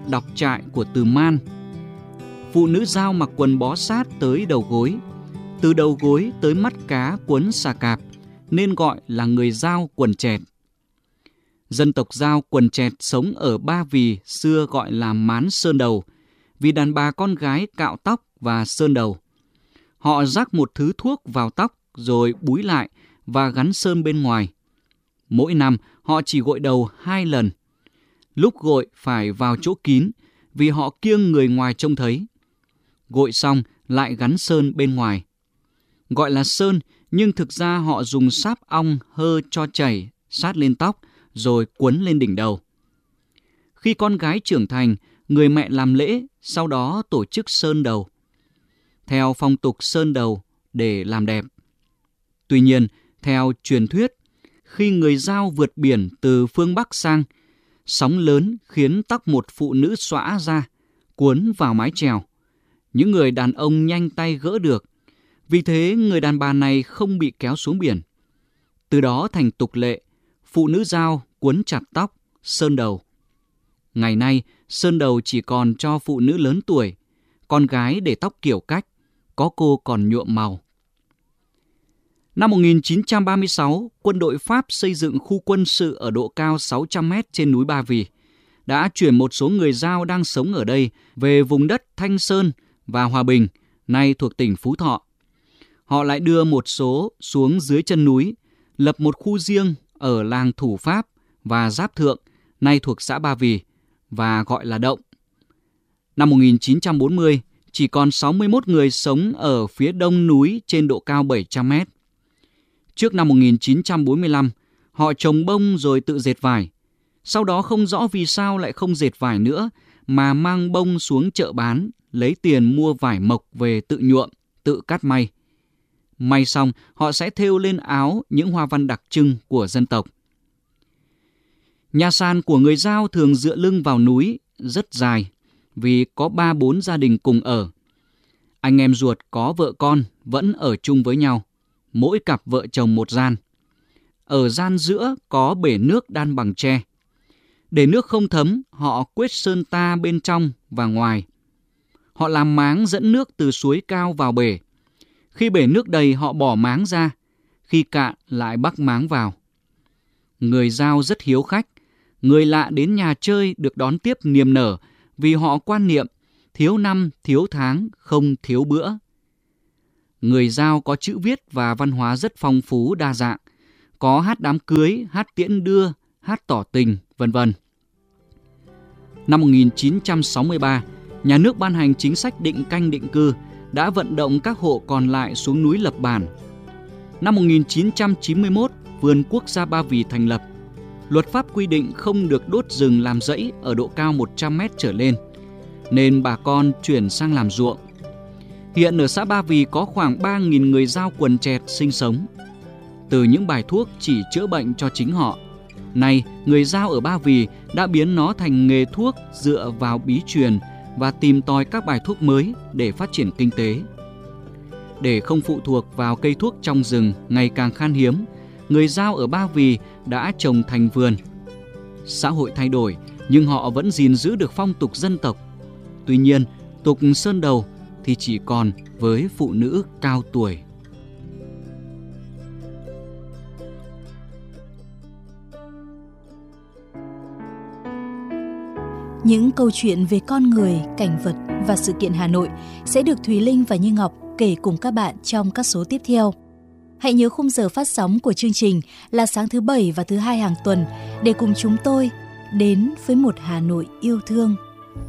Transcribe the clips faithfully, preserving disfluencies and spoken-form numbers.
đọc trại của từ Man. Phụ nữ Dao mặc quần bó sát tới đầu gối, từ đầu gối tới mắt cá quấn xà cạp, nên gọi là người Dao quần chẹt. Dân tộc Dao quần chẹt sống ở Ba Vì xưa gọi là mán sơn đầu, vì đàn bà con gái cạo tóc và sơn đầu. Họ rắc một thứ thuốc vào tóc rồi búi lại và gắn sơn bên ngoài. Mỗi năm họ chỉ gội đầu hai lần. Lúc gội phải vào chỗ kín vì họ kiêng người ngoài trông thấy. Gội xong lại gắn sơn bên ngoài. Gọi là sơn nhưng thực ra họ dùng sáp ong hơ cho chảy sát lên tóc rồi quấn lên đỉnh đầu. Khi con gái trưởng thành, người mẹ làm lễ, sau đó tổ chức sơn đầu. Theo phong tục sơn đầu để làm đẹp. Tuy nhiên, theo truyền thuyết, khi người Dao vượt biển từ phương Bắc sang, sóng lớn khiến tóc một phụ nữ xõa ra, cuốn vào mái chèo. Những người đàn ông nhanh tay gỡ được, vì thế người đàn bà này không bị kéo xuống biển. Từ đó thành tục lệ, phụ nữ Dao quấn chặt tóc, sơn đầu. Ngày nay, sơn đầu chỉ còn cho phụ nữ lớn tuổi, con gái để tóc kiểu cách, có cô còn nhuộm màu. Năm một nghìn chín trăm ba mươi sáu, quân đội Pháp xây dựng khu quân sự ở độ cao sáu trăm mét trên núi Ba Vì, đã chuyển một số người Dao đang sống ở đây về vùng đất Thanh Sơn và Hòa Bình, nay thuộc tỉnh Phú Thọ. Họ lại đưa một số xuống dưới chân núi, lập một khu riêng ở làng Thủ Pháp và Giáp Thượng, nay thuộc xã Ba Vì, và gọi là Động. Năm một nghìn chín trăm bốn mươi, chỉ còn sáu mươi mốt người sống ở phía đông núi trên độ cao bảy trăm mét. Trước năm một nghìn chín trăm bốn mươi lăm, họ trồng bông rồi tự dệt vải. Sau đó không rõ vì sao lại không dệt vải nữa, mà mang bông xuống chợ bán, lấy tiền mua vải mộc về tự nhuộm, tự cắt may. May xong, họ sẽ thêu lên áo những hoa văn đặc trưng của dân tộc. Nhà sàn của người Dao thường dựa lưng vào núi, rất dài, vì có ba bốn gia đình cùng ở. Anh em ruột có vợ con vẫn ở chung với nhau, mỗi cặp vợ chồng một gian. Ở gian giữa có bể nước đan bằng tre. Để nước không thấm, họ quét sơn ta bên trong và ngoài. Họ làm máng dẫn nước từ suối cao vào bể. Khi bể nước đầy họ bỏ máng ra, khi cạn lại bắc máng vào. Người Dao rất hiếu khách, người lạ đến nhà chơi được đón tiếp niềm nở vì họ quan niệm thiếu năm, thiếu tháng, không thiếu bữa. Người Dao có chữ viết và văn hóa rất phong phú đa dạng, có hát đám cưới, hát tiễn đưa, hát tỏ tình, vân vân. Năm một nghìn chín trăm sáu mươi ba, nhà nước ban hành chính sách định canh định cư, đã vận động các hộ còn lại xuống núi lập bản. Năm một nghìn chín trăm chín mươi mốt, Vườn Quốc gia Ba Vì thành lập. Luật pháp quy định không được đốt rừng làm rẫy ở độ cao một trăm mét trở lên, nên bà con chuyển sang làm ruộng. Hiện ở xã Ba Vì có khoảng ba nghìn người Dao quần chẹt sinh sống. Từ những bài thuốc chỉ chữa bệnh cho chính họ, nay người Dao ở Ba Vì đã biến nó thành nghề thuốc dựa vào bí truyền và tìm tòi các bài thuốc mới để phát triển kinh tế. Để không phụ thuộc vào cây thuốc trong rừng ngày càng khan hiếm, người Dao ở Ba Vì đã trồng thành vườn. Xã hội thay đổi, nhưng họ vẫn gìn giữ được phong tục dân tộc. Tuy nhiên, tục sơn đầu thì chỉ còn với phụ nữ cao tuổi. Những câu chuyện về con người, cảnh vật và sự kiện Hà Nội sẽ được Thùy Linh và Như Ngọc kể cùng các bạn trong các số tiếp theo. Hãy nhớ khung giờ phát sóng của chương trình là sáng thứ Bảy và thứ Hai hàng tuần để cùng chúng tôi đến với một Hà Nội yêu thương.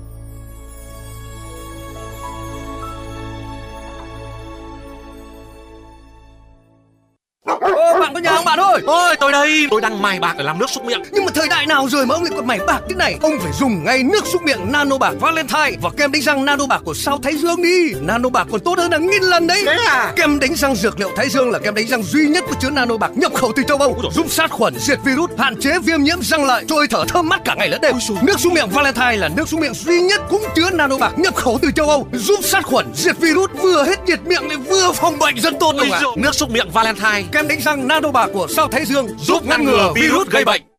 Ô, bạn có nhà không bạn ơi? Ôi, tôi đây, tôi đang mài bạc để làm nước súc miệng. Nhưng mà thời đại nào rồi mà ông lại còn mài bạc thế này? Ông phải dùng ngay nước súc miệng Nano Bạc Valentine và kem đánh răng Nano Bạc của Sao Thái Dương đi. Nano Bạc còn tốt hơn là nghìn lần đấy. Thế à? Kem đánh răng dược liệu Thái Dương là kem đánh răng duy nhất có chứa Nano Bạc nhập khẩu từ châu Âu, giúp sát khuẩn, diệt virus, hạn chế viêm nhiễm răng lợi, trôi thở thơm mát cả ngày lẫn đêm. Nước súc miệng Valentine là nước súc miệng duy nhất cũng chứa Nano Bạc nhập khẩu từ châu Âu, giúp sát khuẩn, diệt virus, vừa hết nhiệt miệng lại vừa phòng bệnh rất tốt luôn ạ. Nước súc miệng Valentine, kem đánh răng Nano Bạc của Sao Thái Dương giúp ngăn ngừa virus gây bệnh.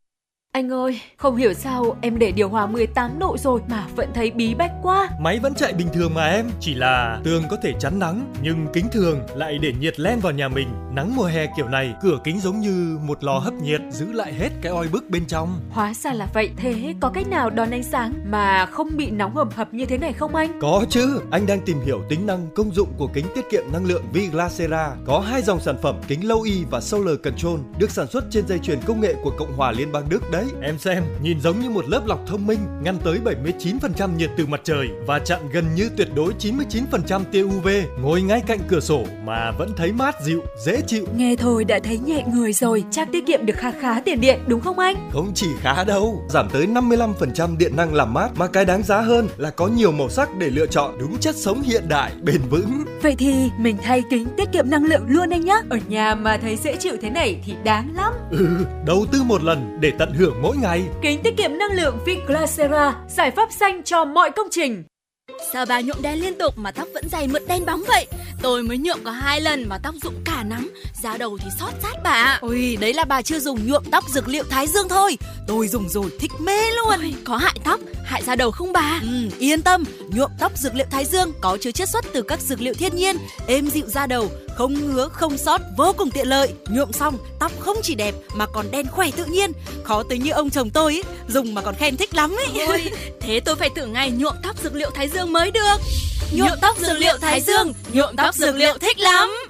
Anh ơi, không hiểu sao em để điều hòa mười tám độ rồi mà vẫn thấy bí bách quá. Máy vẫn chạy bình thường mà em, chỉ là tường có thể chắn nắng, nhưng kính thường lại để nhiệt len vào nhà mình. Nắng mùa hè kiểu này, cửa kính giống như một lò hấp nhiệt, giữ lại hết cái oi bức bên trong. Hóa ra là vậy, thế có cách nào đón ánh sáng mà không bị nóng hầm hập như thế này không anh? Có chứ, anh đang tìm hiểu tính năng, công dụng của kính tiết kiệm năng lượng Viglasera. Có hai dòng sản phẩm kính Low E và Solar Control được sản xuất trên dây chuyền công nghệ của Cộng hòa Liên bang Đức đấy. Em xem, nhìn giống như một lớp lọc thông minh, ngăn tới bảy mươi chín phần trăm nhiệt từ mặt trời và chặn gần như tuyệt đối chín mươi chín phần trăm tia u vê. Ngồi ngay cạnh cửa sổ mà vẫn thấy mát dịu, dễ chịu. Nghe thôi đã thấy nhẹ người rồi, chắc tiết kiệm được khá khá tiền điện đúng không anh? Không chỉ khá đâu, giảm tới năm mươi lăm phần trăm điện năng làm mát, mà cái đáng giá hơn là có nhiều màu sắc để lựa chọn, đúng chất sống hiện đại, bền vững. Vậy thì mình thay kính tiết kiệm năng lượng luôn anh nhé. Ở nhà mà thấy dễ chịu thế này thì đáng lắm. Ừ, đầu tư một lần để tận hưởng mỗi ngày. Kính tiết kiệm năng lượng Viglasera, giải pháp xanh cho mọi công trình. Sao bà nhuộm đen liên tục mà tóc vẫn dày mượt đen bóng vậy? Tôi mới nhuộm có hai lần mà tóc rụng cả nắm, da đầu thì xót sát bà. Ôi, đấy là bà chưa dùng nhuộm tóc dược liệu Thái Dương thôi. Tôi dùng rồi thích mê luôn. Ôi, có hại tóc, hại da đầu không bà? Ừ, yên tâm, nhuộm tóc dược liệu Thái Dương có chứa chiết xuất từ các dược liệu thiên nhiên, êm dịu da đầu, không ngứa, không xót, vô cùng tiện lợi. Nhuộm xong, tóc không chỉ đẹp mà còn đen khỏe tự nhiên. Khó tính như ông chồng tôi ấy, dùng mà còn khen thích lắm ấy. Ôi, thế tôi phải thử ngay nhuộm tóc dược liệu Thái Dương mới được. Nhuộm tóc dược liệu Thái Dương, nhuộm tóc dược liệu thích lắm.